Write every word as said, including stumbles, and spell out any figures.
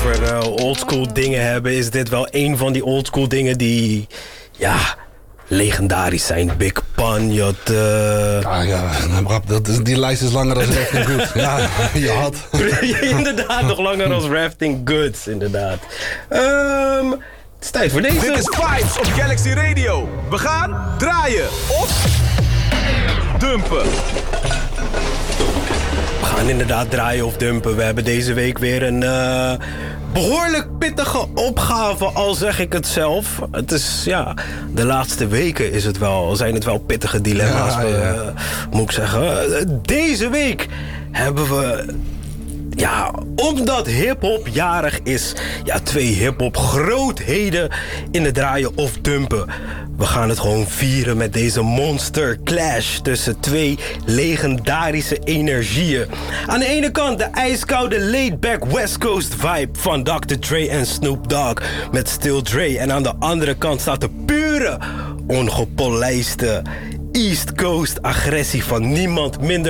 over uh, oldschool dingen hebben, is dit wel een van die oldschool dingen die, ja, legendarisch zijn. Big Pun, je had... Uh... Ah ja, Rap, dat is, die lijst is langer dan Rafting Goods. Ja, je had... inderdaad, nog langer als Rafting Goods, inderdaad. Um, het is tijd voor deze. Dit is Vibes op Galaxy Radio. We gaan draaien of dumpen. We gaan inderdaad draaien of dumpen. We hebben deze week weer een uh, behoorlijk pittige opgave, al zeg ik het zelf. Het is, ja, de laatste weken is het wel, zijn het wel pittige dilemma's, ja, ja. Uh, moet ik zeggen. Deze week hebben we... Ja, omdat hiphop jarig is, ja, twee hiphop grootheden in het draaien of dumpen. We gaan het gewoon vieren met deze monster clash tussen twee legendarische energieën. Aan de ene kant de ijskoude laid-back West Coast vibe van dokter Dre en Snoop Dogg met Still Dre. En aan de andere kant staat de pure, ongepolijste East Coast agressie van niemand minder